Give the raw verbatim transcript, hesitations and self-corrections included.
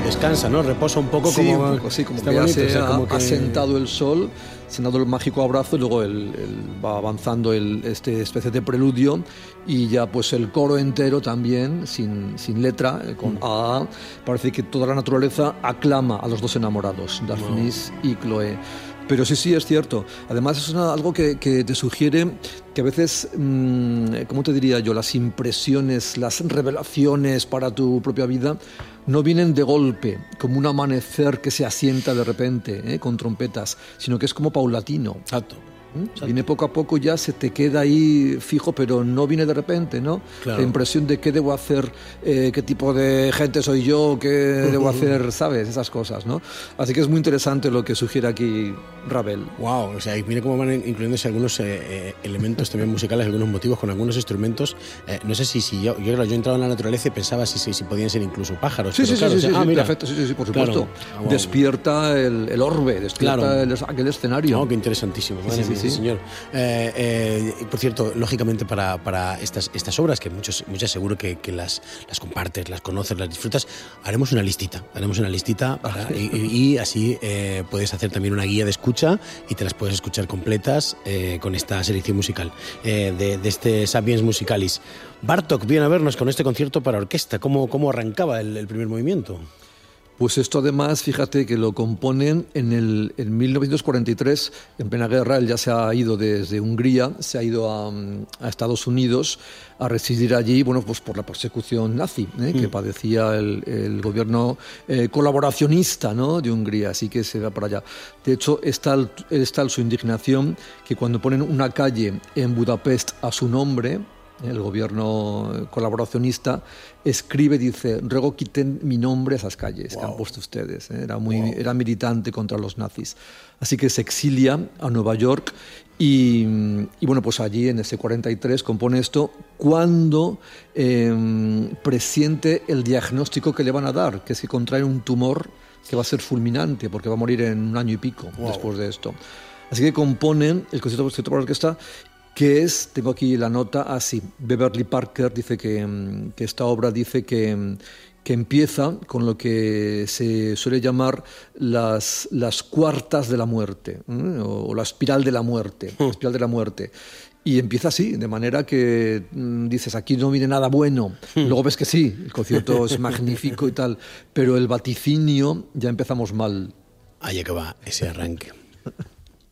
descansa, ¿no? Reposa un poco, sí, como... un poco, sí, como está que ya bonito, se o sea, ha, como que... ha sentado el sol, se ha dado el mágico abrazo y luego el, el, va avanzando el, este especie de preludio y ya pues el coro entero también, sin, sin letra, con mm. A, parece que toda la naturaleza aclama a los dos enamorados, Daphnis wow. y Chloe. Pero sí, sí, es cierto. Además es una, algo que, que te sugiere que a veces, mmm, ¿cómo te diría yo? Las impresiones, las revelaciones para tu propia vida no vienen de golpe, como un amanecer que se asienta de repente, ¿eh? con trompetas, sino que es como paulatino. Exacto. ¿Mm? Viene poco a poco, ya se te queda ahí fijo, pero no viene de repente, ¿no? Claro. La impresión de qué debo hacer, eh, qué tipo de gente soy yo, qué debo hacer, ¿sabes? Esas cosas, ¿no? Así que es muy interesante lo que sugiere aquí Ravel. Wow, o sea, mire cómo van incluyéndose algunos eh, eh, elementos también musicales, algunos motivos con algunos instrumentos. Eh, no sé si, si yo, yo, yo he entrado en la naturaleza y pensaba si, si, si podían ser incluso pájaros. Sí, pero sí, claro, sí, o sea, sí, ah, sí, mira. perfecto, sí, sí, sí, por supuesto. Claro. Ah, wow. Despierta el, el orbe, despierta claro. el, aquel escenario. No, qué interesantísimo. Madre sí, sí, sí, sí, señor. Eh, eh, por cierto, lógicamente para, para estas, estas obras, que muchos, muchas seguro que, que las, las compartes, las conoces, las disfrutas, haremos una listita, haremos una listita para, y, y así eh, puedes hacer también una guía de escucha y te las puedes escuchar completas eh, con esta selección musical eh, de, de este Sapiens Musicalis. Bartók, viene a vernos con este concierto para orquesta. ¿Cómo, cómo arrancaba el, el primer movimiento? Pues esto además, fíjate que lo componen en, el, en mil novecientos cuarenta y tres, en plena guerra. Él ya se ha ido desde Hungría, se ha ido a, a Estados Unidos a residir allí, bueno, pues por la persecución nazi ¿eh? mm. que padecía el, el gobierno eh, colaboracionista, ¿no? de Hungría, así que se va para allá. De hecho, es tal, es tal su indignación que cuando ponen una calle en Budapest a su nombre, el gobierno colaboracionista escribe, dice, ruego quiten mi nombre a esas calles wow. que han puesto ustedes. ¿eh? Era, muy, wow. era militante contra los nazis. Así que se exilia a Nueva York y, y bueno, pues allí en ese cuarenta y tres compone esto cuando eh, presiente el diagnóstico que le van a dar, que es que contrae un tumor que va a ser fulminante porque va a morir en un año y pico wow. después de esto. Así que componen el concierto, concierto para orquesta, que es, tengo aquí la nota, así, ah, Beverly Parker dice que, que esta obra dice que, que empieza con lo que se suele llamar las, las cuartas de la muerte, ¿eh? o, o la espiral de la muerte, la espiral de la muerte. Y empieza así, de manera que mmm, dices, aquí no viene nada bueno. Luego ves que sí, el concierto es magnífico y tal, pero el vaticinio ya empezamos mal. Ahí acaba ese arranque.